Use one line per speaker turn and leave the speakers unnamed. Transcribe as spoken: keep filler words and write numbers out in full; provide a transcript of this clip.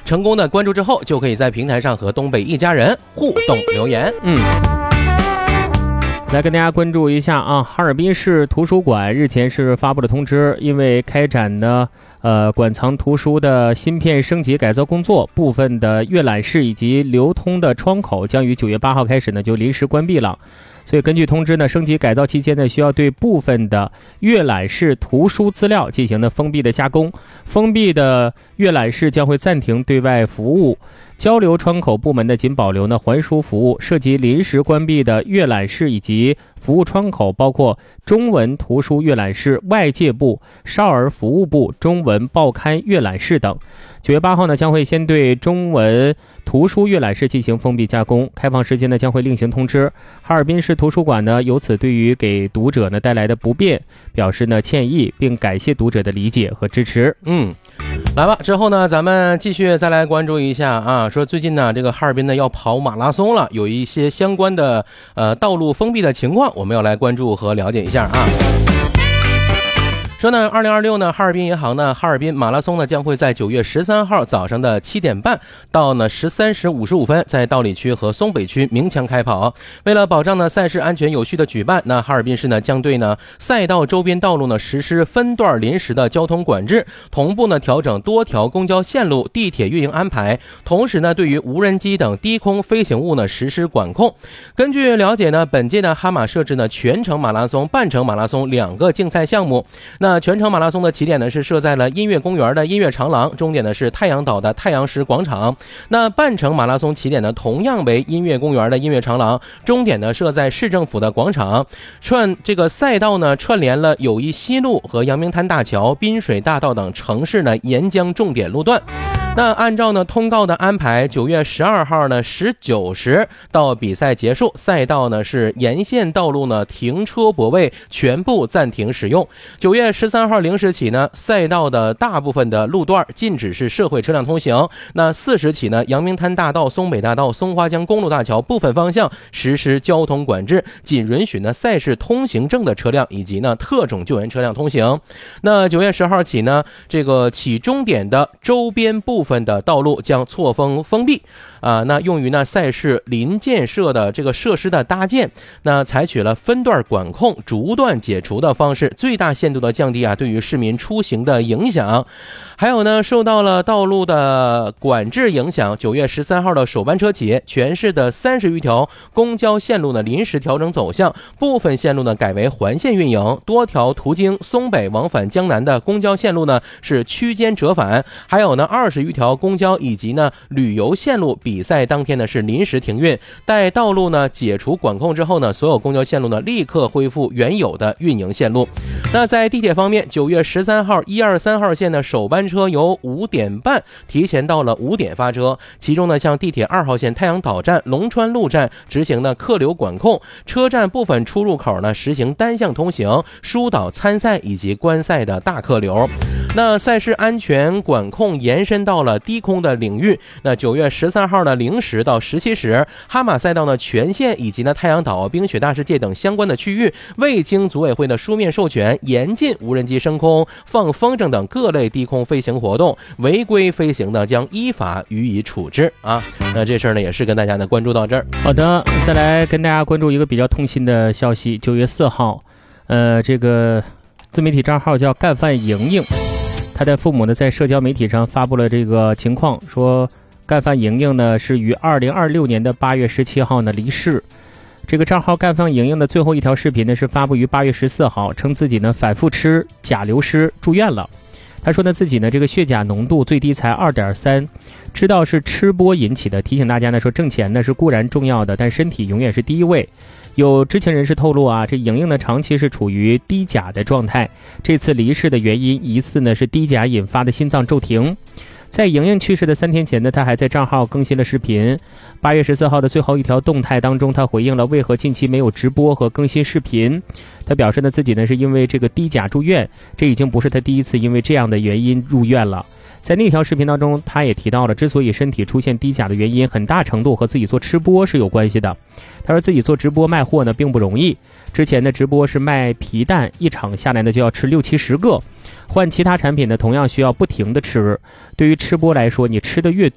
成功的关注之后，就可以在平台上和东北一家人互动留言。
嗯。来跟大家关注一下啊，哈尔滨市图书馆日前是发布了通知，因为开展呢呃馆藏图书的芯片升级改造工作，部分的阅览室以及流通的窗口将于九月八号开始呢就临时关闭了。所以根据通知呢，升级改造期间呢，需要对部分的阅览室图书资料进行的封闭的加工，封闭的阅览室将会暂停对外服务，交流窗口部门呢仅保留呢还书服务。涉及临时关闭的阅览室以及服务窗口包括中文图书阅览室、外界部、少儿服务部、中文报刊阅览室等。九月八号呢，将会先对中文图书阅览室进行封闭加工，开放时间呢将会另行通知。哈尔滨市图书馆呢由此对于给读者呢带来的不便表示呢歉意，并感谢读者的理解和支持。
嗯，来吧，之后呢咱们继续再来关注一下啊，说最近呢这个哈尔滨呢要跑马拉松了，有一些相关的呃道路封闭的情况，我们要来关注和了解一下啊。说呢，二零二六呢，哈尔滨银行呢，哈尔滨马拉松呢将会在九月十三号早上的七点半到呢十三时五十五分，在道里区和松北区鸣枪开跑。为了保障呢赛事安全有序的举办，那哈尔滨市呢将对呢赛道周边道路呢实施分段临时的交通管制，同步呢调整多条公交线路、地铁运营安排，同时呢对于无人机等低空飞行物呢实施管控。根据了解呢，本届的哈马设置呢全程马拉松、半程马拉松两个竞赛项目。那那全程马拉松的起点呢是设在了音乐公园的音乐长廊，终点呢是太阳岛的太阳石广场。那半程马拉松起点呢同样为音乐公园的音乐长廊，终点呢设在市政府的广场。串这个赛道呢串联了友谊西路和阳明滩大桥、滨水大道等城市呢沿江重点路段。那按照呢通告的安排，九月十二号呢十九时到比赛结束，赛道呢是沿线道路呢停车泊位全部暂停使用。九月十三号零时起呢，赛道的大部分的路段禁止是社会车辆通行。那四时起呢，阳明滩大道、松北大道、松花江公路大桥部分方向实施交通管制，仅允许呢赛事通行证的车辆以及呢特种救援车辆通行。那九月十号起呢，这个起终点的周边部分的道路将错峰封闭啊，那用于呢赛事临建设的这个设施的搭建，那采取了分段管控、逐段解除的方式，最大限度的降低啊对于市民出行的影响。还有呢，受到了道路的管制影响，九月十三号的首班车起，全市的三十余条公交线路呢临时调整走向，部分线路呢改为环线运营，多条途经松北往返江南的公交线路呢是区间折返，还有呢二十余条公交以及呢旅游线路比赛当天呢是临时停运。待道路呢解除管控之后呢，所有公交线路呢立刻恢复原有的运营线路。那在地铁方面，九月十三号一二三号线的首班车由五点半提前到了五点发车，其中呢像地铁二号线太阳岛站、龙川路站执行呢客流管控，车站部分出入口呢实行单向通行，疏导参赛以及观赛的大客流。那赛事安全管控延伸到了低空的领域，那九月十三号呢零时到十七时，哈马赛道呢全线以及呢太阳岛、冰雪大世界等相关的区域，未经组委会的书面授权，严禁无人机升空、放风筝等各类低空飞行活动，违规飞行呢将依法予以处置啊。那这事儿呢也是跟大家呢关注到这儿。
好的，再来跟大家关注一个比较痛心的消息。九月四号，呃，这个自媒体账号叫干饭莹莹，他的父母呢在社交媒体上发布了这个情况，说干饭莹莹呢是于二零二六年的八月十七号呢离世。这个账号干饭莹莹的最后一条视频呢是发布于八月十四号，称自己呢反复吃钾流失住院了。他说呢自己呢这个血钾浓度最低才 二点三， 知道是吃播引起的，提醒大家呢说挣钱呢是固然重要的，但身体永远是第一位。有知情人士透露啊，这莹莹呢长期是处于低钾的状态，这次离世的原因疑似呢是低钾引发的心脏骤停。在莹莹去世的三天前呢，他还在账号更新了视频。八月十四号的最后一条动态当中，他回应了为何近期没有直播和更新视频。他表示呢自己呢是因为这个低钾住院，这已经不是他第一次因为这样的原因入院了。在那条视频当中，他也提到了之所以身体出现低钾的原因，很大程度和自己做吃播是有关系的。他说自己做直播卖货呢并不容易，之前的直播是卖皮蛋，一场下来呢就要吃六七十个，换其他产品呢同样需要不停的吃。对于吃播来说，你吃的越多